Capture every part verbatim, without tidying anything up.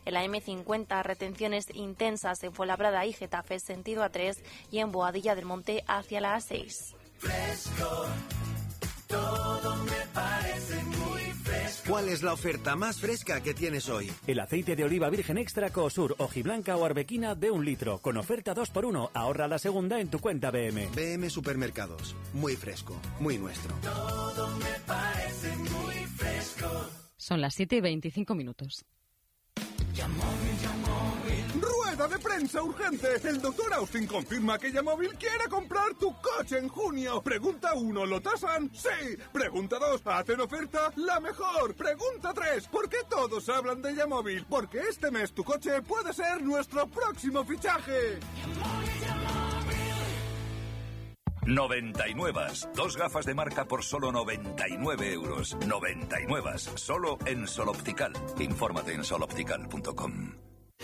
En la eme cincuenta, retenciones intensas en Fuenlabrada y Getafe, sentido A tres, y en Boadilla del Monte hacia la A seis. Fresco, todo me parece muy fresco. ¿Cuál es la oferta más fresca que tienes hoy? El aceite de oliva virgen extra Cosur, hojiblanca o arbequina de un litro, con oferta dos por uno. Ahorra la segunda en tu cuenta B M. B M Supermercados. Muy fresco, muy nuestro. Todo me parece muy fresco. Son las siete y veinticinco minutos. Yamóvil, Yamóvil. ¡Rueda de prensa urgente! El doctor Austin confirma que Yamóvil quiere comprar tu coche en junio. Pregunta uno, ¿lo tasan? ¡Sí! Pregunta dos, ¿hacen oferta? ¡La mejor! Pregunta tres, ¿por qué todos hablan de Yamóvil? Porque este mes tu coche puede ser nuestro próximo fichaje. Yamóvil, Yamóvil. noventa y nueve. Dos gafas de marca por solo noventa y nueve euros. noventa y nueve. Solo en Sol Optical. Infórmate en sol optical punto com.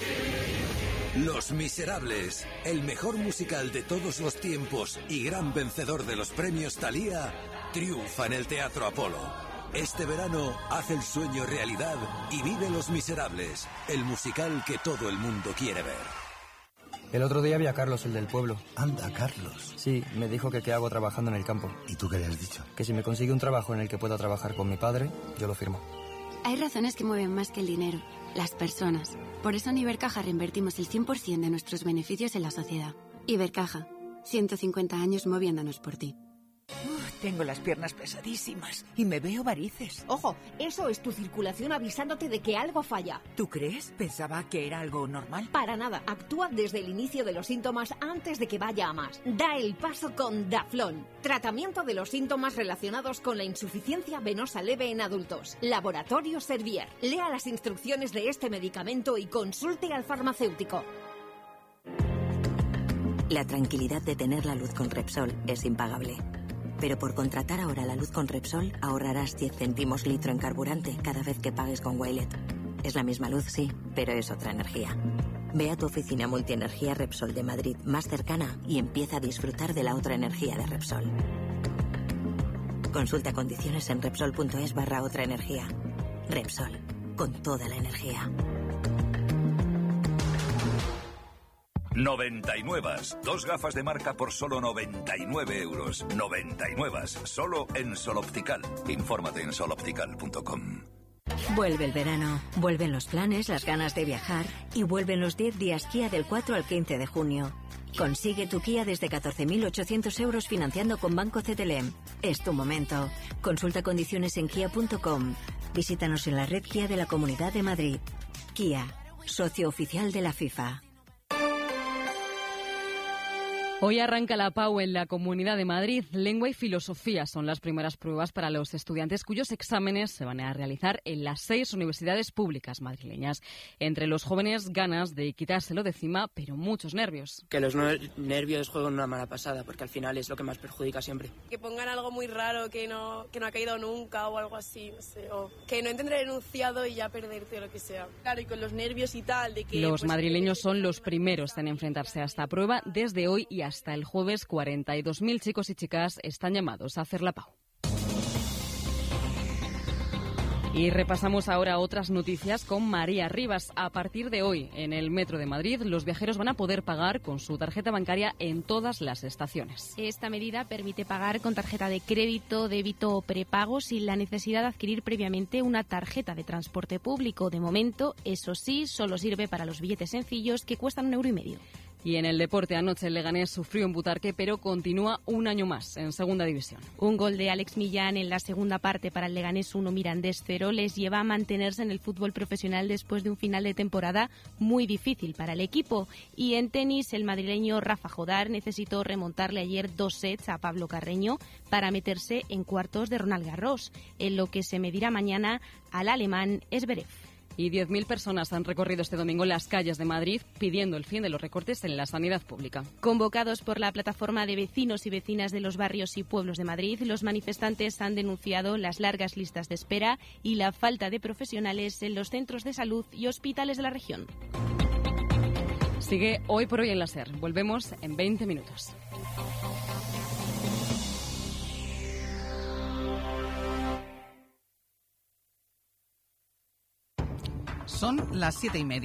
Los Miserables, el mejor musical de todos los tiempos y gran vencedor de los premios Thalía, triunfa en el Teatro Apolo. Este verano, haz el sueño realidad y vive Los Miserables, el musical que todo el mundo quiere ver. El otro día vi a Carlos, el del pueblo. Anda, Carlos. Sí, me dijo que qué hago trabajando en el campo. ¿Y tú qué le has dicho? Que si me consigue un trabajo en el que pueda trabajar con mi padre, yo lo firmo. Hay razones que mueven más que el dinero, las personas. Por eso en Ibercaja reinvertimos el cien por ciento de nuestros beneficios en la sociedad. Ibercaja, ciento cincuenta años moviéndonos por ti. Uf, tengo las piernas pesadísimas y me veo varices. Ojo, eso es tu circulación avisándote de que algo falla. ¿Tú crees? Pensaba que era algo normal. Para nada, actúa desde el inicio de los síntomas antes de que vaya a más. Da el paso con Daflón. Tratamiento de los síntomas relacionados con la insuficiencia venosa leve en adultos. Laboratorio Servier. Lea las instrucciones de este medicamento y consulte al farmacéutico. La tranquilidad de tener la luz con Repsol es impagable. Pero por contratar ahora la luz con Repsol ahorrarás diez céntimos litro en carburante cada vez que pagues con Wilet. Es la misma luz, sí, pero es otra energía. Ve a tu oficina multienergía Repsol de Madrid más cercana y empieza a disfrutar de la otra energía de Repsol. Consulta condiciones en Repsol.es barra otra energía. Repsol, con toda la energía. noventa y nueve. Dos gafas de marca por solo noventa y nueve euros. noventa y nueve. Solo en Sol Optical. Infórmate en sol optical punto com. Vuelve el verano, vuelven los planes, las ganas de viajar y vuelven los diez días Kia del cuatro al quince de junio. Consigue tu Kia desde catorce mil ochocientos euros financiando con Banco C T L M. Es tu momento. Consulta condiciones en kia punto com. Visítanos en la red Kia de la Comunidad de Madrid. Kia, socio oficial de la FIFA. Hoy arranca la PAU en la Comunidad de Madrid. Lengua y filosofía son las primeras pruebas para los estudiantes cuyos exámenes se van a realizar en las seis universidades públicas madrileñas. Entre los jóvenes, ganas de quitárselo de encima, pero muchos nervios. Que los nervios jueguen una mala pasada, porque al final es lo que más perjudica siempre. Que pongan algo muy raro que no, que no ha caído nunca o algo así, no sé. O que no entren el enunciado y ya perderte o lo que sea. Claro, y con los nervios y tal. De que, los pues, madrileños son los primeros en enfrentarse a esta prueba. Desde hoy y hasta el jueves, cuarenta y dos mil chicos y chicas están llamados a hacer la PAU. Y repasamos ahora otras noticias con María Rivas. A partir de hoy, en el Metro de Madrid, los viajeros van a poder pagar con su tarjeta bancaria en todas las estaciones. Esta medida permite pagar con tarjeta de crédito, débito o prepago sin la necesidad de adquirir previamente una tarjeta de transporte público. De momento, eso sí, solo sirve para los billetes sencillos que cuestan un euro y medio. Y en el deporte, anoche el Leganés sufrió en Butarque, pero continúa un año más en Segunda División. Un gol de Alex Millán en la segunda parte para el Leganés uno, Mirandés cero les lleva a mantenerse en el fútbol profesional después de un final de temporada muy difícil para el equipo. Y en tenis, el madrileño Rafa Jodar necesitó remontarle ayer dos sets a Pablo Carreño para meterse en cuartos de Roland Garros, en lo que se medirá mañana al alemán Zverev. Y diez mil personas han recorrido este domingo las calles de Madrid pidiendo el fin de los recortes en la sanidad pública. Convocados por la plataforma de vecinos y vecinas de los barrios y pueblos de Madrid, los manifestantes han denunciado las largas listas de espera y la falta de profesionales en los centros de salud y hospitales de la región. Sigue Hoy por Hoy en la SER. Volvemos en veinte minutos. Son las siete y media.